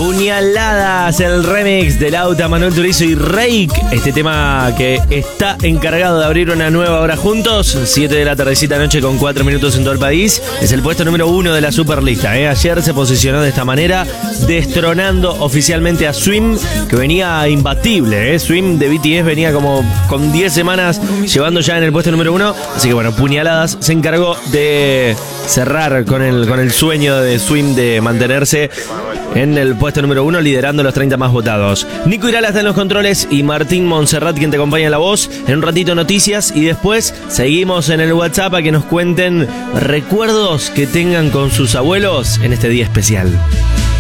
Puñaladas, el remix de Lauta, Manuel Turizo y Reik. Este tema que está encargado de abrir una nueva hora juntos. 7 de la tardecita noche con 4 minutos en todo el país. Es el puesto número 1 de la Superlista. Ayer se posicionó de esta manera, destronando oficialmente a Swim, que venía imbatible. Swim de BTS venía como con 10 semanas llevando ya en el puesto número 1. Así que bueno, Puñaladas se encargó de cerrar con el sueño de Swim de mantenerse en el puesto número 1, liderando los 30 más votados. Nico Irala está en los controles y Martín Montserrat quien te acompaña en la voz. En un ratito noticias y después seguimos en el WhatsApp a que nos cuenten recuerdos que tengan con sus abuelos en este día especial.